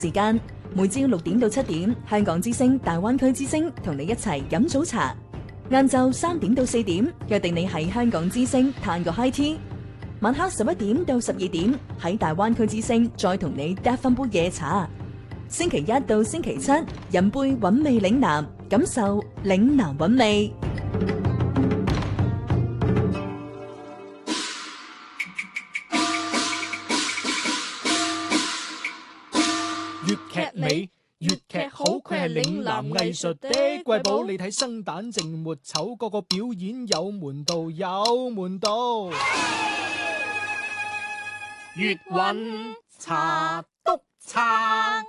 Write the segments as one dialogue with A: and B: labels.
A: 時間每朝6點到7點，香港之聲、大灣區之聲同你一齊飲早茶。晏晝3點到4點，約定你喺香港之聲嘆個 high tea。晚黑11點到12點，喺大灣區之聲再同你嗒翻杯夜茶。星期一到星期七，飲杯韻味嶺南，感受嶺南韻味。
B: 粵劇美，粵劇好，佢係嶺南藝術的瑰寶。你睇生旦淨末丑，個個表演有門道，有門道。粵韻茶督撐。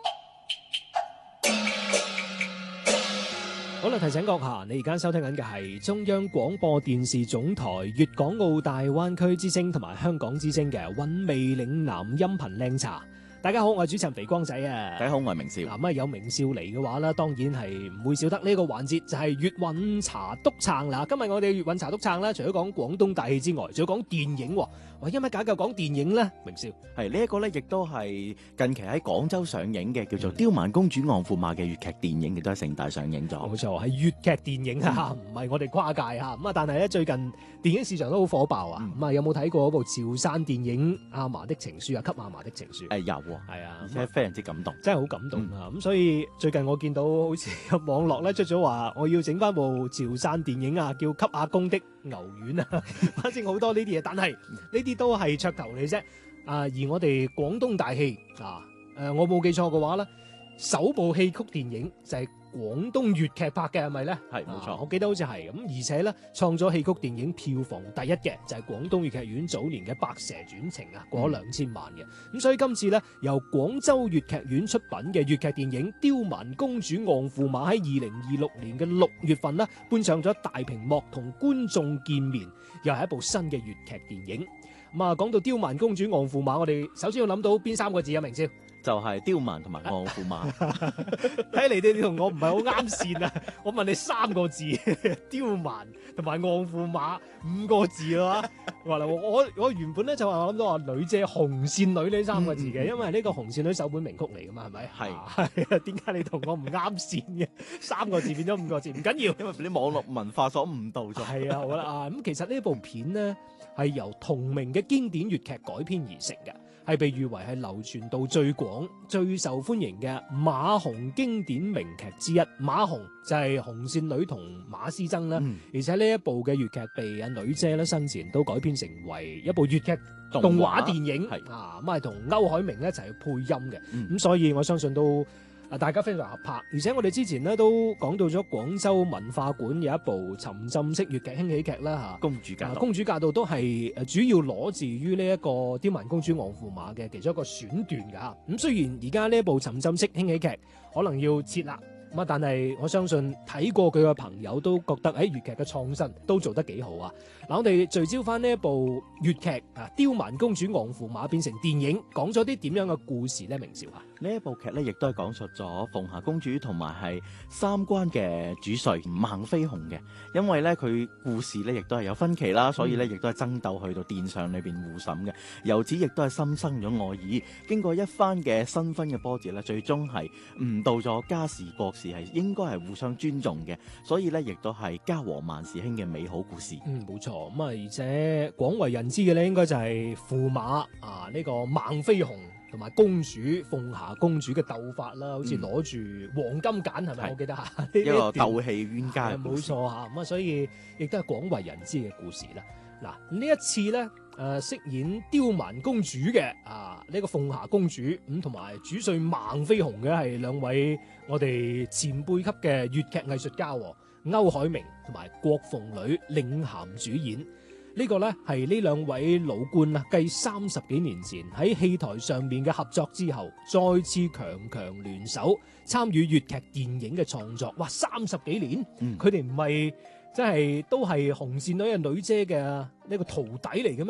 B: 好啦，提醒閣下，你而家收聽緊嘅係中央廣播電視總台粵港澳大灣區之聲同埋香港之聲嘅韻味嶺南音頻靚茶。大家好，我係主持人肥光仔啊！
C: 大家好，我係明少。
B: 咁有明少嚟嘅話啦，當然係唔會少得呢個環節，就係粵韻茶督撐啦。今日我哋粵韻茶督撐咧，除咗講廣東大戲之外，仲要講電影。喂，因乜解究講電影咧？明少
C: 係呢一個咧，亦都係近期喺廣州上映嘅，叫做《刁蠻公主昂駙馬》嘅粵劇電影，亦都係盛大上映咗。
B: 冇錯，係粵劇電影啊，唔係我哋跨界啊。咁啊，但係咧最近電影市場都好火爆啊。咁啊，有冇睇過嗰部潮汕電影《阿嫲的情書》啊？《給阿嫲的情書》
C: 有。係啊，而且非常之感動，
B: 真係好感動啊！咁所以最近我見到好似有網絡咧出咗話，我要整翻部潮汕電影啊，叫《給阿公的牛丸》啊，反正好多呢啲嘢，但係呢啲都係噱頭嚟啫。而我哋廣東大戲我冇記錯嘅話咧，首部戲曲電影就係廣東粵劇拍嘅，係咪咧？係冇錯，我記得好似係咁，而且咧創咗戲曲電影票房第一嘅就係廣東粵劇院早年嘅《白蛇傳情》啊，過咗2000萬嘅。咁所以今次咧由廣州粵劇院出品嘅粵劇電影《刁蠻公主昂駙馬》喺2026年嘅6月份咧搬上咗大屏幕同觀眾見面，又係一部新嘅粵劇電影。咁啊，講到《刁蠻公主昂駙馬》，我哋首先要諗到邊3個字啊？明少？就係刁蠻同埋昂駙馬，睇嚟你同我唔係好啱線啊！我問你3個字，刁蠻同埋昂駙馬5個字啦。我原本咧就話諗到話女姐紅線女呢3個字嘅，因為呢個紅線女首本名曲嚟噶嘛，係咪？係啊，點解你同我唔啱線嘅？3個字變咗5個字，唔緊要，因為俾啲網絡文化所誤導咗。係啊，好啦咁其實呢部片呢係由同名嘅經典粵劇改編而成嘅。係被譽為係流傳度最廣、最受歡迎嘅馬紅經典名劇之一。馬紅就係紅線女同馬師曾啦，而且呢一部嘅粵劇被阿女姐咧生前都改編成為一部粵劇動畫電影，咁係同歐海明一齊去配音嘅，咁所以我相信都大家非常合拍。而且我哋之前咧都講到咗廣州文化館有一部沉浸式粵劇輕喜劇啦，公主駕到都係主要攞自於呢一個刁蠻公主昂駙馬嘅其中一個選段噶。咁雖然而家呢一部沉浸式輕喜劇可能要撤啦，咁但係我相信睇過佢嘅朋友都覺得喺粵劇嘅創新都做得幾好啊。嗱，我哋聚焦翻呢一部粵劇啊，刁蠻公主昂駙馬變成電影，講咗啲點樣嘅故事呢？明少啊？
C: 呢一部劇咧，亦都係講述咗鳳霞公主同埋係三關嘅主帥孟飛鴻嘅，因為咧佢故事咧亦都係有分歧啦，所以咧亦都係爭鬥去到殿上裏邊互審嘅，由此亦都係心生咗愛意。經過一番嘅新婚嘅波折咧，最終係悟到咗家事國事係應該係互相尊重嘅，所以咧亦都係家和萬事興嘅美好故事。
B: 冇錯，咁而且廣為人知嘅咧，應該就係駙馬呢個孟飛鴻同埋公主鳳霞公主嘅鬥法啦，好似攞住黃金簡係咪？我記得
C: 一個鬥氣冤家，
B: 冇錯嚇。咁所以亦都係廣為人知嘅故事啦。嗱，呢一次咧飾演刁蠻公主嘅呢個鳳霞公主咁，同埋主帥孟飛鴻嘅係兩位我哋前輩級嘅粵劇藝術家，歐海明同埋郭鳳女領銜主演。呢個呢係呢兩位老倌繼30幾年前喺戲台上面嘅合作之後，再次強聯手參與粵劇電影嘅創作。哇，30幾年，佢哋唔係真係都係紅線女嘅女姐嘅呢個徒弟嚟嘅咩？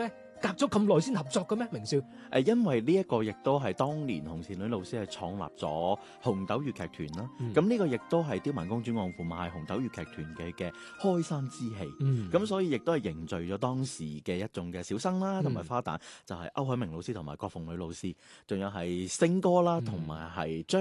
B: 隔咗咁耐先合作嘅咩？明少
C: 因為呢一個亦都係當年紅線女老師係創立咗紅豆粵劇團啦。咁呢、個亦都係刁蠻公主昂駙馬係紅豆粵劇團嘅開山之氣。咁、所以亦都係凝聚咗當時嘅一眾嘅小生啦，同埋花旦，就係歐海明老師同埋郭鳳女老師，仲有係星哥啦，同埋係張